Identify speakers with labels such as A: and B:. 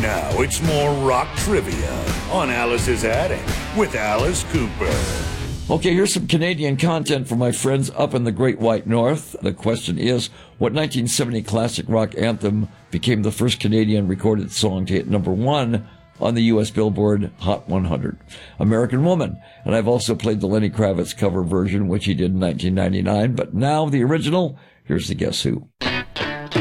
A: Now it's more rock trivia on Alice's Attic with Alice Cooper.
B: Okay, here's some Canadian content for my friends up in the Great White North. The question is, what 1970 classic rock anthem became the first Canadian recorded song to hit number 1 on the U.S. Billboard Hot 100? American Woman. And I've also played the Lenny Kravitz cover version, which he did in 1999. But now the original, here's the Guess Who.